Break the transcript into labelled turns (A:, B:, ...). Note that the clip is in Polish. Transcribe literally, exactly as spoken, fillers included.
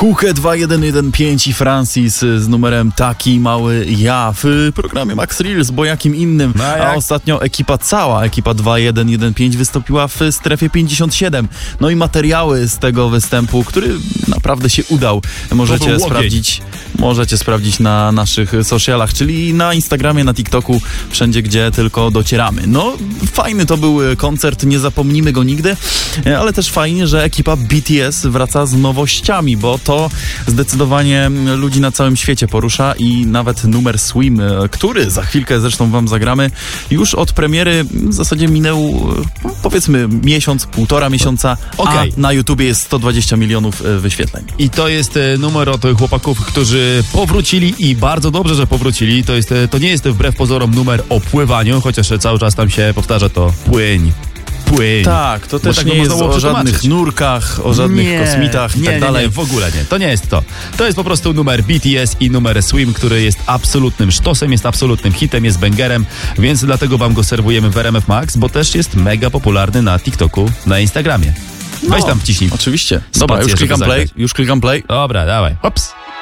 A: Kukę dwa jeden jeden pięć i Francis z numerem Taki Mały Ja w programie Max Reels, bo jakim innym.
B: No jak?
A: A ostatnio ekipa cała, ekipa dwa jeden jeden pięć wystąpiła w strefie pięćdziesiąt siedem. No i materiały z tego występu, który naprawdę się udał, możecie sprawdzić. Możecie sprawdzić na naszych socialach, czyli na Instagramie, na TikToku, wszędzie gdzie tylko docieramy. No fajny to był koncert, nie zapomnimy go nigdy, ale też fajnie, że ekipa B T S wraca z nowościami, bo to zdecydowanie ludzi na całym świecie porusza i nawet numer Swim, który za chwilkę zresztą wam zagramy, już od premiery w zasadzie minął powiedzmy miesiąc, półtora miesiąca, okay. A na YouTubie jest sto dwadzieścia milionów wyświetleń.
B: I to jest numer od chłopaków, którzy powrócili i bardzo dobrze, że powrócili. To, jest, to nie jest wbrew pozorom numer o pływaniu, chociaż cały czas tam się powtarza to płyń. Płyń.
A: Tak, to też tak nie jest o żadnych nurkach, o żadnych nie, kosmitach i
B: nie,
A: tak dalej.
B: Nie, nie, w ogóle nie. To nie jest to. To jest po prostu numer B T S i numer Swim, który jest absolutnym sztosem, jest absolutnym hitem, jest bangerem, więc dlatego wam go serwujemy w R M F Max, bo też jest mega popularny na TikToku, na Instagramie.
A: No,
B: weź tam wciśnij.
A: Oczywiście. Dobra, już klikam play, już klikam play.
B: Dobra, dawaj. Hops.